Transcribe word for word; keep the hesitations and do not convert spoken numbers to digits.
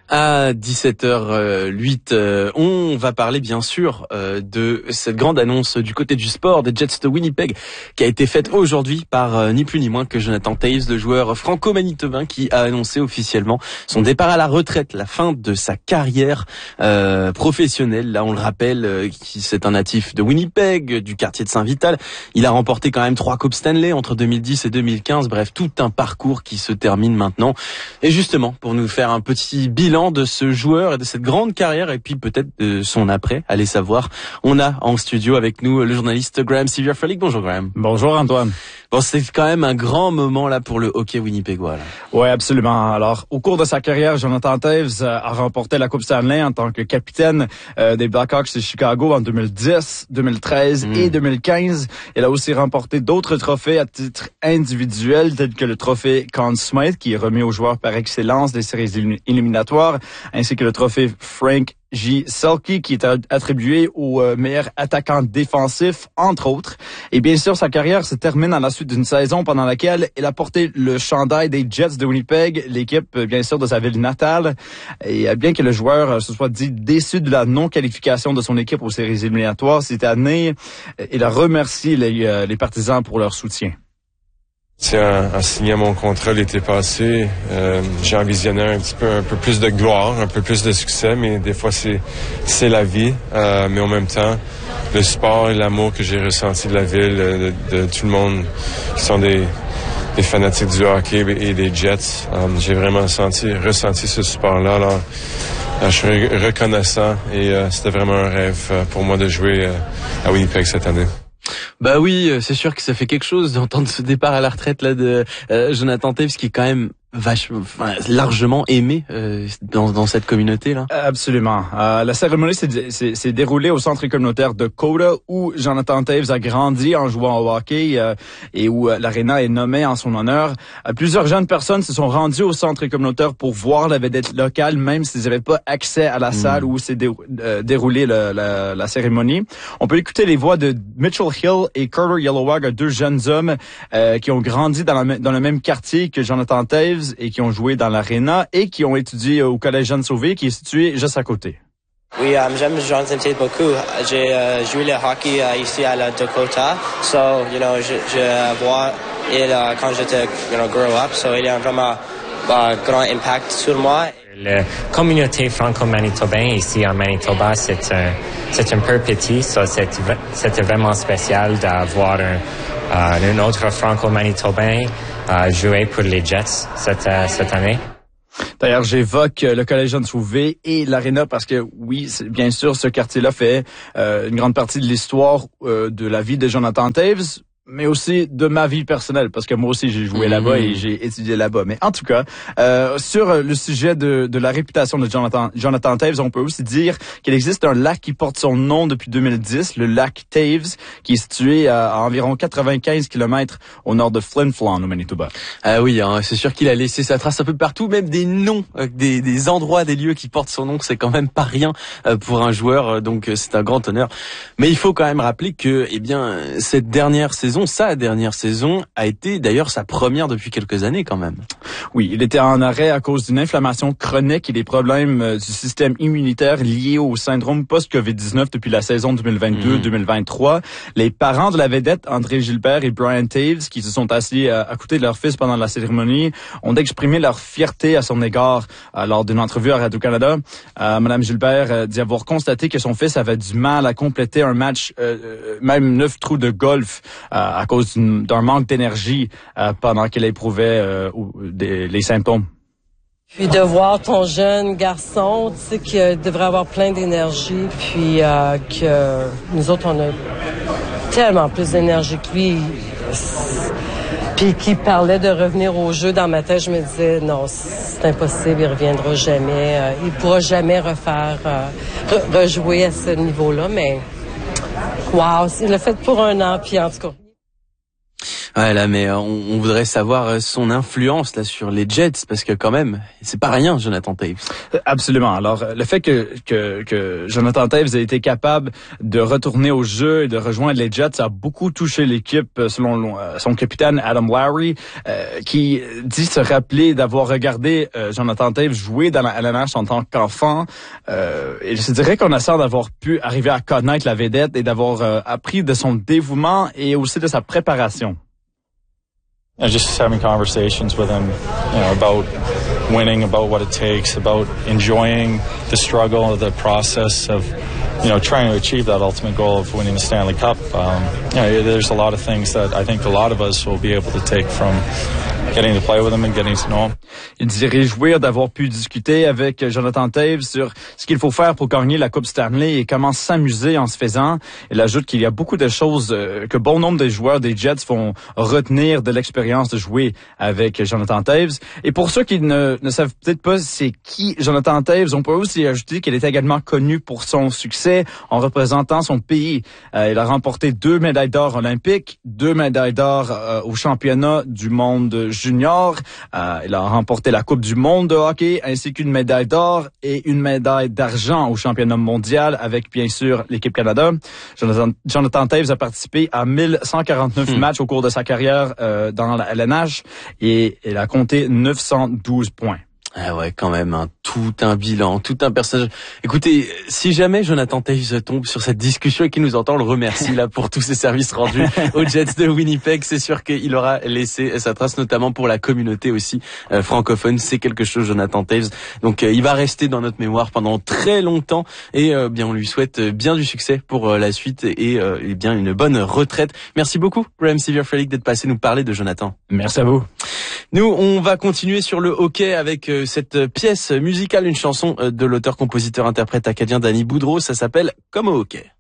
À dix-sept heures huit, euh, on va parler bien sûr euh, de cette grande annonce du côté du sport des Jets de Winnipeg qui a été faite aujourd'hui par euh, ni plus ni moins que Jonathan Toews, le joueur franco-manitobain qui a annoncé officiellement son départ à la retraite, la fin de sa carrière euh, professionnelle. Là, on le rappelle, euh, qui c'est un natif de Winnipeg, du quartier de Saint-Vital. Il a remporté quand même trois Coupes Stanley entre deux mille dix et deux mille quinze. Bref, tout un parcours qui se termine maintenant. Et justement, pour nous faire un petit bilan de ce joueur et de cette grande carrière et puis peut-être de son après, allez savoir. On a en studio avec nous le journaliste Graham Sevier-Frelick. Bonjour Graham. Bonjour Antoine. Bon, c'est quand même un grand moment là pour le hockey winnipégois. Oui, absolument. Alors, au cours de sa carrière, Jonathan Toews a remporté la Coupe Stanley en tant que capitaine euh, des Blackhawks de Chicago en deux mille dix, deux mille treize mmh. et deux mille quinze. Il a aussi remporté d'autres trophées à titre individuel, tels que le trophée Conn Smythe, qui est remis aux joueurs par excellence des séries éliminatoires, ainsi que le trophée Frank J. Selke, qui est attribué au euh, meilleur attaquant défensif, entre autres. Et bien sûr, sa carrière se termine à la suite d'une saison pendant laquelle il a porté le chandail des Jets de Winnipeg, l'équipe, bien sûr, de sa ville natale. Et bien que le joueur se soit dit déçu de la non-qualification de son équipe aux séries éliminatoires cette année, il a remercié les, euh, les partisans pour leur soutien. Tiens, à signer mon contrat l'été passé, euh, j'ai envisionné un petit peu, un peu plus de gloire, un peu plus de succès, mais des fois c'est c'est la vie. Euh, mais en même temps, le sport et l'amour que j'ai ressenti de la ville, de, de tout le monde qui sont des des fanatiques du hockey et des Jets, euh, j'ai vraiment senti, ressenti ce sport-là. Alors, je suis reconnaissant et euh, c'était vraiment un rêve pour moi de jouer euh, à Winnipeg cette année. Bah oui, c'est sûr que ça fait quelque chose d'entendre ce départ à la retraite là de euh, Jonathan Toews qui est quand même vachement, enfin, largement aimé euh, dans, dans cette communauté là. Absolument. Euh, la cérémonie s'est, s'est, s'est déroulée au centre communautaire de Coda où Jonathan Toews a grandi en jouant au hockey euh, et où euh, l'aréna est nommée en son honneur. Euh, plusieurs jeunes personnes se sont rendues au centre communautaire pour voir la vedette locale, même s'ils n'avaient pas accès à la salle mmh. où s'est dé, euh, déroulée le, la, la cérémonie. On peut écouter les voix de Mitchell Hill et Carter Yellowag, deux jeunes hommes euh, qui ont grandi dans, la, dans le même quartier que Jonathan Toews et qui ont joué dans l'aréna et qui ont étudié au Collège Jeanne-Sauvé qui est situé juste à côté. Oui, um, j'aime Jonathan Toews beaucoup. J'ai euh, joué le hockey uh, ici à la Dakota. So, you know, je, je vois il uh, quand j'étais, you know, grow up. So, il a vraiment uh, grand impact sur moi. La communauté franco-manitobaine ici en Manitoba, c'est un, c'est un peu petit. So, c'est, c'était vraiment spécial d'avoir un, uh, un autre franco-manitobain uh, jouer pour les Jets cette, uh, cette année. D'ailleurs, j'évoque le Collège Jeanne-Sauvé et l'aréna parce que, oui, c'est, bien sûr, ce quartier-là fait euh, une grande partie de l'histoire euh, de la vie de Jonathan Toews, mais aussi de ma vie personnelle, parce que moi aussi j'ai joué mmh. là-bas et j'ai étudié là-bas. Mais en tout cas, euh, sur le sujet de, de la réputation de Jonathan, Jonathan Toews, on peut aussi dire qu'il existe un lac qui porte son nom depuis deux mille dix, le lac Toews, qui est situé à, à environ quatre-vingt-quinze kilomètres au nord de Flin Flon, au Manitoba. Ah oui, hein, c'est sûr qu'il a laissé sa trace un peu partout, même des noms, euh, des, des endroits, des lieux qui portent son nom, c'est quand même pas rien euh, pour un joueur, euh, donc euh, c'est un grand honneur. Mais il faut quand même rappeler que, eh bien, cette dernière saison, sa dernière saison a été d'ailleurs sa première depuis quelques années quand même. Oui, il était en arrêt à cause d'une inflammation chronique et des problèmes euh, du système immunitaire liés au syndrome post-covid dix-neuf depuis la saison deux mille vingt-deux deux mille vingt-trois. Les parents de la vedette, André Gilbert et Brian Toews, qui se sont assis à, à côté de leur fils pendant la cérémonie, ont exprimé leur fierté à son égard euh, lors d'une entrevue à Radio-Canada. Euh, Madame Gilbert euh, dit avoir constaté que son fils avait du mal à compléter un match, euh, même neuf trous de golf, euh, à cause d'un manque d'énergie euh, pendant qu'il éprouvait euh, des, les symptômes. Puis de voir ton jeune garçon, tu sais, qui devrait avoir plein d'énergie, puis euh, que nous autres, on a tellement plus d'énergie que lui. Puis qui parlait de revenir au jeu, dans ma tête, je me disais, non, c'est impossible, il reviendra jamais. Euh, il pourra jamais refaire, euh, re- rejouer à ce niveau-là, mais wow, il l'a fait pour un an, puis en tout cas. Ouais, là, mais on, on voudrait savoir son influence là sur les Jets, parce que quand même, c'est pas rien, Jonathan Toews. Absolument. Alors, le fait que, que, que Jonathan Toews ait été capable de retourner au jeu et de rejoindre les Jets, ça a beaucoup touché l'équipe, selon son capitaine Adam Lowry, euh, qui dit se rappeler d'avoir regardé euh, Jonathan Toews jouer dans la L N H en tant qu'enfant. Euh, et je dirais qu'on a ça d'avoir pu arriver à connaître la vedette et d'avoir euh, appris de son dévouement et aussi de sa préparation. You know, just having conversations with him, you know, about winning, about what it takes, about enjoying the struggle, the process of, you know, trying to achieve that ultimate goal of winning the Stanley Cup. Um, you know, there's a lot of things that I think a lot of us will be able to take from getting to play with him and getting to know him. Il dit réjouir d'avoir pu discuter avec Jonathan Toews sur ce qu'il faut faire pour gagner la Coupe Stanley et comment s'amuser en se faisant. Il ajoute qu'il y a beaucoup de choses que bon nombre de joueurs des Jets vont retenir de l'expérience de jouer avec Jonathan Toews. Et pour ceux qui ne, ne savent peut-être pas c'est qui Jonathan Toews, on peut aussi ajouter qu'il est également connu pour son succès en représentant son pays. Euh, il a remporté deux médailles d'or olympiques, deux médailles d'or euh, au championnat du monde junior. Euh, il a remporté la Coupe du monde de hockey ainsi qu'une médaille d'or et une médaille d'argent au championnat mondial avec bien sûr l'équipe Canada. Jonathan, Jonathan Toews a participé à mille cent quarante-neuf hmm. matchs au cours de sa carrière euh, dans la L N H et il a compté neuf cent douze points. Ah ouais, quand même, hein, tout un bilan, tout un personnage. Écoutez, si jamais Jonathan Toews tombe sur cette discussion et qu'il nous entend, on le remercie là pour tous ses services rendus aux Jets de Winnipeg. C'est sûr qu'il aura laissé sa trace, notamment pour la communauté aussi euh, francophone. C'est quelque chose, Jonathan Toews. Donc euh, il va rester dans notre mémoire pendant très longtemps et euh, bien on lui souhaite bien du succès pour euh, la suite et, euh, et bien une bonne retraite. Merci beaucoup, Graham Sevier-Frelick, d'être passé nous parler de Jonathan. Merci à vous. Nous, on va continuer sur le hockey avec euh, cette pièce musicale, une chanson de l'auteur-compositeur-interprète acadien Danny Boudreau. Ça s'appelle Comme au hockey.